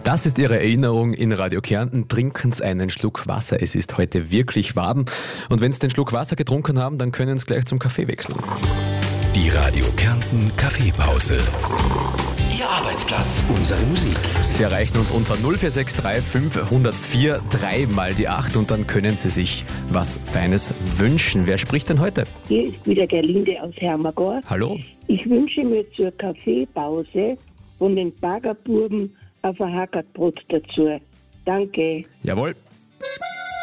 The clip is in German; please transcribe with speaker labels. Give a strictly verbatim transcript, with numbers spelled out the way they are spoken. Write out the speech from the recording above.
Speaker 1: Das ist Ihre Erinnerung in Radio Kärnten. Trinken Sie einen Schluck Wasser. Es ist heute wirklich warm. Und wenn Sie den Schluck Wasser getrunken haben, dann können Sie gleich zum Kaffee wechseln.
Speaker 2: Die Radio Kärnten Kaffeepause. Ihr Arbeitsplatz, unsere Musik.
Speaker 1: Sie erreichen uns unter null vier sechs drei fünf null vier drei mal die acht und dann können Sie sich was Feines wünschen. Wer spricht denn heute?
Speaker 3: Hier ist wieder Gerlinde aus Hermagor.
Speaker 1: Hallo.
Speaker 3: Ich wünsche mir zur Kaffeepause von den Baggerburben auf ein Hackertbrot dazu. Danke.
Speaker 1: Jawohl.